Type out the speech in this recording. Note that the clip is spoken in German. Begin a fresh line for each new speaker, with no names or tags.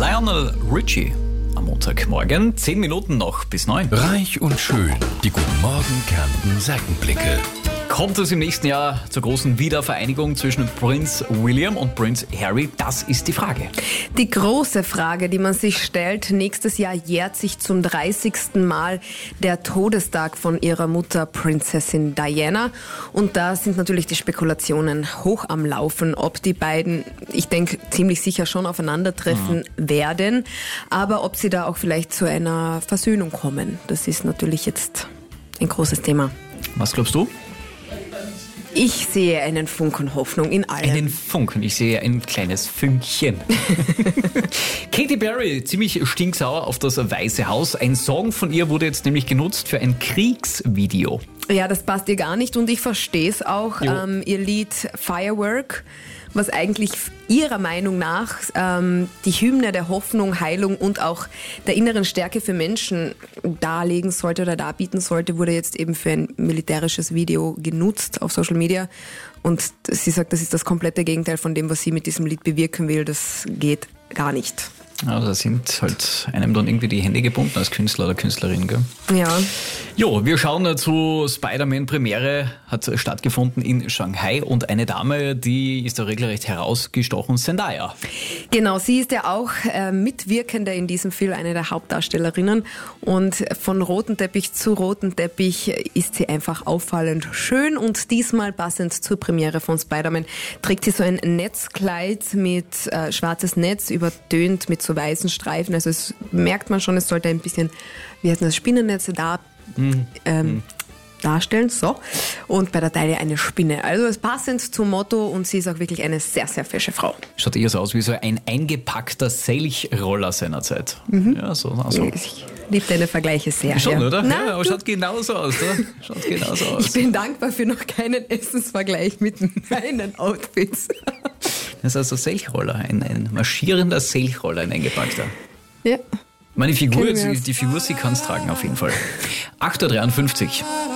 Lionel Richie am Montagmorgen. 10 Minuten noch bis 9.
Reich und schön. Die Guten Morgen Kärnten Seitenblicke.
Kommt es im nächsten Jahr zur großen Wiedervereinigung zwischen Prinz William und Prinz Harry? Das ist die Frage.
Die große Frage, die man sich stellt, nächstes Jahr jährt sich zum 30. Mal der Todestag von ihrer Mutter Prinzessin Diana. Und da sind natürlich die Spekulationen hoch am Laufen, ob die beiden, ich denke, ziemlich sicher schon aufeinandertreffen werden. Aber ob sie da auch vielleicht zu einer Versöhnung kommen, das ist natürlich jetzt ein großes Thema.
Was glaubst du?
Ich sehe einen Funken Hoffnung in allem.
Einen Funken, ich sehe ein kleines Fünkchen. Katy Perry, ziemlich stinksauer auf das Weiße Haus. Ein Song von ihr wurde jetzt nämlich genutzt für ein Kriegsvideo.
Ja, das passt ihr gar nicht und ich verstehe es auch. Ihr Lied Firework, was eigentlich ihrer Meinung nach die Hymne der Hoffnung, Heilung und auch der inneren Stärke für Menschen darlegen sollte oder darbieten sollte, wurde jetzt eben für ein militärisches Video genutzt auf Social Media. Und sie sagt, das ist das komplette Gegenteil von dem, was sie mit diesem Lied bewirken will. Das geht gar nicht.
Also da sind halt einem dann irgendwie die Hände gebunden als Künstler oder Künstlerin, gell?
Ja.
Jo, wir schauen zu Spider-Man-Premiere, hat stattgefunden in Shanghai und eine Dame, die ist da regelrecht herausgestochen, Zendaya.
Genau, sie ist ja auch Mitwirkende in diesem Film, eine der Hauptdarstellerinnen und von roten Teppich zu roten Teppich ist sie einfach auffallend schön und diesmal passend zur Premiere von Spider-Man trägt sie so ein Netzkleid mit schwarzes Netz, übertönt mit so weißen Streifen, also es merkt man schon, es sollte ein bisschen, wie heißt das, Spinnennetze darstellen, so. Und bei der Taille eine Spinne. Also es passend zum Motto und sie ist auch wirklich eine sehr, sehr fesche Frau.
Schaut eher so aus wie so ein eingepackter Selchroller seinerzeit. Ja, so.
Ich liebe deine Vergleiche sehr.
Schon,
ja.
oder?
Na,
ja, aber schaut genauso aus, oder? Schaut genauso aus.
Ich bin dankbar für noch keinen Essensvergleich mit meinen Outfits.
Das ist also Selchroller, ein marschierender Selchroller, ein eingepackter.
Ja.
Meine Figur, die Figur, sie kann es tragen auf jeden Fall. 8.53 Uhr.